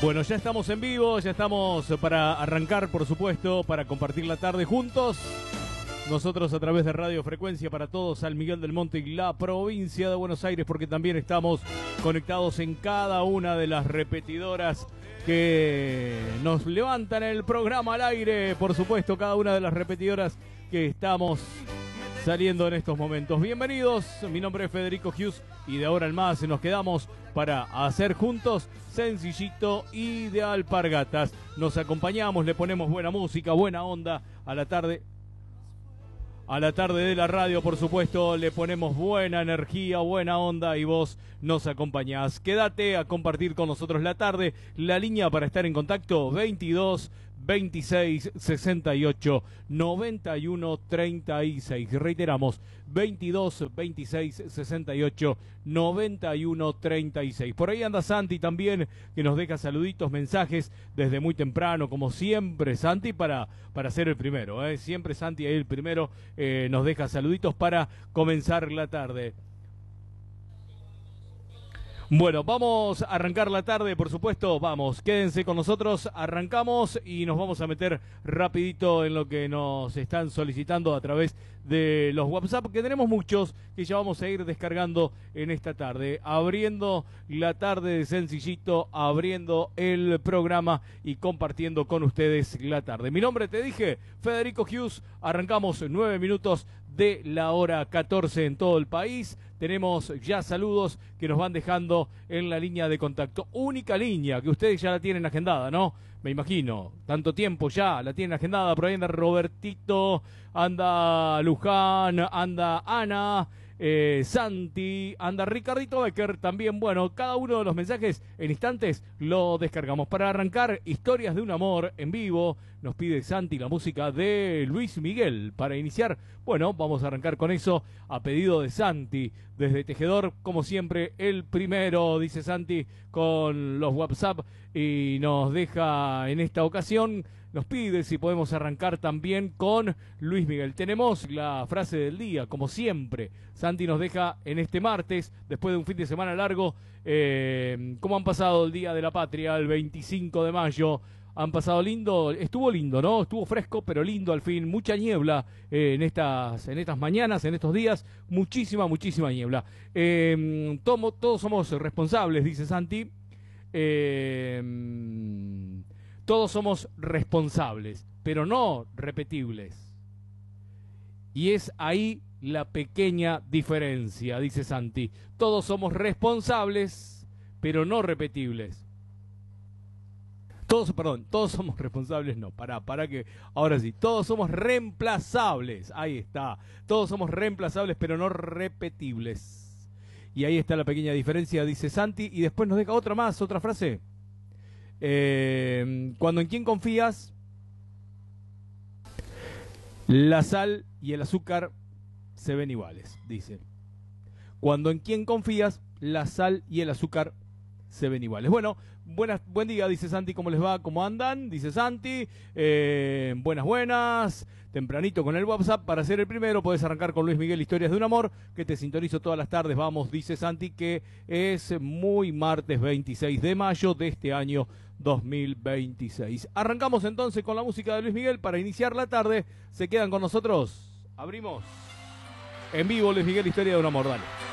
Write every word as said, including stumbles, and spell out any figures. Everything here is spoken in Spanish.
Bueno, ya estamos en vivo, ya estamos para arrancar, por supuesto, para compartir la tarde juntos. Nosotros a través de Radio Frecuencia para todos, San Miguel del Monte y la provincia de Buenos Aires, porque también estamos conectados en cada una de las repetidoras que nos levantan el programa al aire. Por supuesto, cada una de las repetidoras que estamos saliendo en estos momentos. Bienvenidos, mi nombre es Federico Hughes y de ahora en más nos quedamos para hacer juntos Sencillito y de Alpargatas. Nos acompañamos, le ponemos buena música, buena onda a la tarde. A la tarde de la radio, por supuesto, le ponemos buena energía, buena onda y vos nos acompañás. Quédate a compartir con nosotros la tarde. La línea para estar en contacto, veintidós, veintiséis, sesenta y ocho, noventa y uno, treinta y seis. Reiteramos, veintidós, veintiséis, sesenta y ocho, noventa y uno, treinta y seis. Por ahí anda Santi también, que nos deja saluditos, mensajes desde muy temprano, como siempre, Santi, para, para ser el primero, ¿eh? Siempre Santi ahí el primero, eh, nos deja saluditos para comenzar la tarde. Bueno, vamos a arrancar la tarde, por supuesto, vamos, quédense con nosotros, arrancamos y nos vamos a meter rapidito en lo que nos están solicitando a través de los WhatsApp, que tenemos muchos que ya vamos a ir descargando en esta tarde, abriendo la tarde de Sencillito, abriendo el programa y compartiendo con ustedes la tarde. Mi nombre, te dije, Federico Hughes, arrancamos nueve minutos de la hora catorce en todo el país. Tenemos ya saludos que nos van dejando en la línea de contacto. Única línea que ustedes ya la tienen agendada, ¿no? Me imagino, tanto tiempo ya la tienen agendada. Por ahí anda Robertito, anda Luján, anda Ana, eh, Santi, anda Ricardito Becker también. Bueno, cada uno de los mensajes en instantes lo descargamos. Para arrancar, Historias de un Amor en vivo. Nos pide Santi la música de Luis Miguel. Para iniciar, bueno, vamos a arrancar con eso a pedido de Santi. Desde Tejedor, como siempre, el primero, dice Santi, con los WhatsApp. Y nos deja en esta ocasión, nos pide si podemos arrancar también con Luis Miguel. Tenemos la frase del día, como siempre. Santi nos deja en este martes, después de un fin de semana largo, eh, cómo han pasado el Día de la Patria, el veinticinco de mayo. Han pasado lindo, estuvo lindo, ¿no? Estuvo fresco, pero lindo al fin. Mucha niebla eh, en estas en estas mañanas, en estos días. Muchísima, muchísima niebla. Eh, tomo, todos somos responsables, dice Santi. Eh, todos somos responsables, pero no repetibles. Y es ahí la pequeña diferencia, dice Santi. Todos somos responsables, pero no repetibles. Todos, perdón, todos somos responsables, no, pará, pará que, ahora sí, todos somos reemplazables, ahí está, todos somos reemplazables pero no repetibles. Y ahí está la pequeña diferencia, dice Santi, y después nos deja otra más, otra frase. Eh, cuando en quién confías, la sal y el azúcar se ven iguales, dice. Cuando en quién confías, la sal y el azúcar se ven iguales. Bueno, buenas, buen día, dice Santi, ¿cómo les va? ¿Cómo andan? Dice Santi, eh, buenas, buenas, tempranito con el WhatsApp para ser el primero, podés arrancar con Luis Miguel, Historias de un Amor, que te sintonizo todas las tardes, vamos, dice Santi, que es muy martes veintiséis de mayo de este año dos mil veintiséis. Arrancamos entonces con la música de Luis Miguel para iniciar la tarde, se quedan con nosotros, abrimos en vivo Luis Miguel, Historia de un Amor, dale.